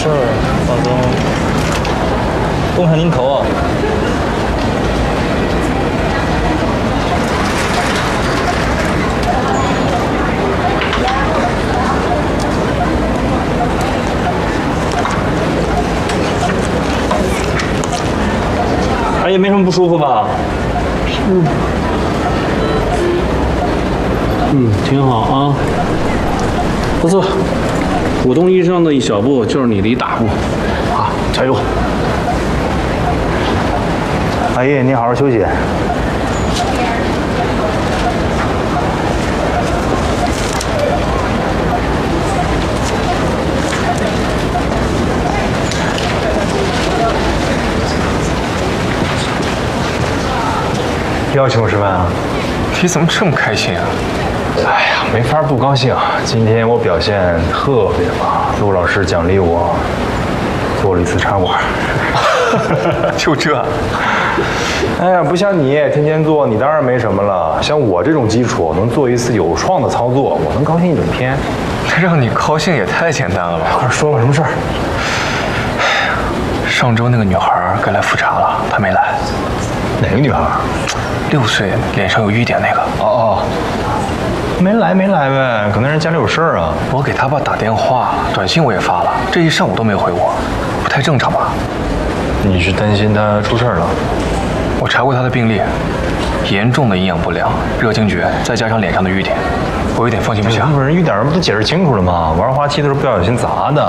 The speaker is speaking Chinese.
事儿，放松，动弹您头啊。哎，也没什么不舒服吧？ 挺好啊。不错，普通医生的一小步就是你的一大步，啊，加油！ 阿姨，你好好休息。 邀请我吃饭啊？ 你怎么这么开心啊？ 哎呀，没法不高兴。今天我表现特别棒，陆老师奖励我做了一次茶馆。 就这？ 哎呀，不像你天天做，你当然没什么了。像我这种基础，能做一次有创的操作，我能高兴一整天。 让你高兴也太简单了吧？ 快说吧，什么事儿？ 上周那个女孩该来复查了，她没来。 哪个女孩 ？6岁，脸上有瘀点那个。 哦，没来呗，可能人家里有事儿啊。 我给她爸打电话，短信我也发了，这一上午都没回我，不太正常吧？ 你是担心她出事儿了？ 我查过她的病历，严重的营养不良、热惊厥，再加上脸上的瘀点，我有点放心不下。 不是瘀点不都解释清楚了吗？玩滑梯的时候不小心砸的。